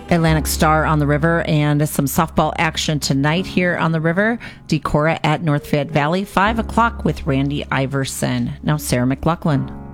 Atlantic Star on the River, and some softball action tonight here on the river. Decorah at North Fayette Valley, 5 o'clock with Randy Iverson. Now, Sarah McLaughlin.